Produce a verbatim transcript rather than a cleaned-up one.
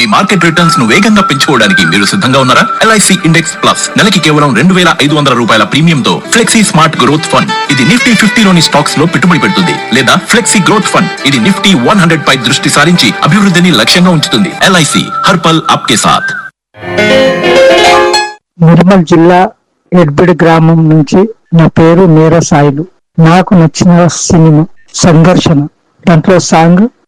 మీ market returns ను వేగంగా పెంచుకోవడానికి మీరు సిద్ధంగా ఉన్నారా? ఎల్ఐసి ఇండెక్స్ ప్లస్ నెలకి కేవలం రెండు వేల ఐదు వందల రూపాయల ప్రీమియం తో ఫ్లెక్సీ స్మార్ట్ గ్రోత్ ఫండ్. ఇది నిఫ్టీ ఫిఫ్టీలోని స్టాక్స్ లో పెట్టుబడి పెడుతుంది. లేదా ఫ్లెక్సీ గ్రోత్ ఫండ్, ఇది నిఫ్టీ వన్ హండ్రెడ్ పై దృష్టి సారించి అభివృద్ధిని లక్ష్యంగా ఉంచుతుంది. ఎల్ఐసి హర్పల్ ఆప్కే సాథ్. నిర్మల్ జిల్లా ఎడ్బిడ్ గ్రామం నుంచి నా పేరు మేర సాయిలు. నాకు నచ్చిన సినిమా సంఘర్షణ. దాంట్లో సాంగ్